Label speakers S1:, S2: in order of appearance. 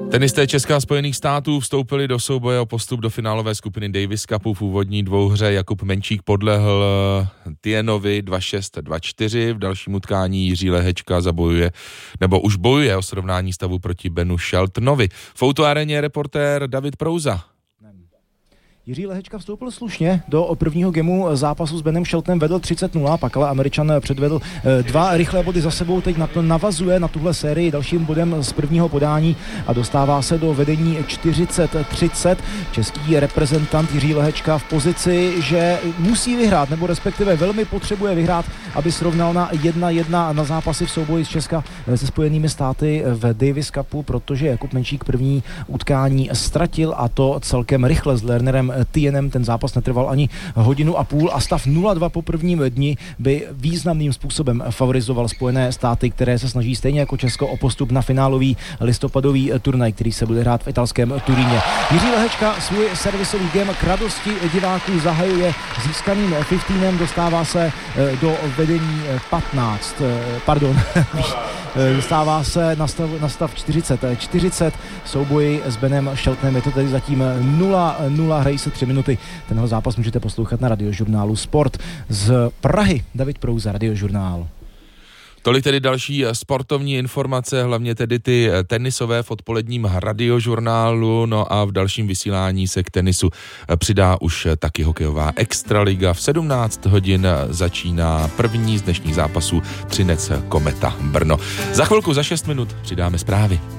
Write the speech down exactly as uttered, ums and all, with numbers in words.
S1: Tenisté Česka a Spojených států vstoupili do souboje o postup do finálové skupiny Davis Cupu. V úvodní dvouhře Jakub Menčík podlehl Tienovi dva šest dva čtyři. V dalším utkání Jiří Lehečka zabojuje, nebo už bojuje o srovnání stavu proti Benu Sheltonovi. V autoareně reportér David Prouza.
S2: Jiří Lehečka vstoupil slušně do prvního gemu zápasu s Benem Sheltonem, vedl třicet nula, pak ale Američan předvedl dva rychlé body za sebou, teď navazuje na tuhle sérii dalším bodem z prvního podání a dostává se do vedení čtyřicet třicet. Český reprezentant Jiří Lehečka v pozici, že musí vyhrát, nebo respektive velmi potřebuje vyhrát, aby srovnal na jedna jedna na zápasy v souboji z Česka se Spojenými státy v Davis Cupu, protože Jakub Menčík první utkání ztratil, a to celkem rychle s Lernerem Tienem. Ten zápas netrval ani hodinu a půl a stav nula dva po prvním dni by významným způsobem favorizoval Spojené státy, které se snaží stejně jako Česko o postup na finálový listopadový turnaj, který se bude hrát v italském Turíně. Jiří Lehečka svůj servisový game k radosti diváků zahajuje získaným patnáctem, dostává se do vedení patnáct, pardon, dostává se na stav, na stav čtyřicet čtyřicet. Souboji s Benem Sheltonem je to tedy zatím nula nula, hrají se tři minuty. Tenhle zápas můžete poslouchat na radiožurnálu Sport. Z Prahy David Prouza, Radiožurnál.
S1: Tolik tedy další sportovní informace, hlavně tedy ty tenisové v odpoledním Radiožurnálu, no a v dalším vysílání se k tenisu přidá už taky hokejová extraliga. V sedmnáct hodin začíná první z dnešních zápasů Třinec Kometa Brno. Za chvilku, za šest minut přidáme zprávy.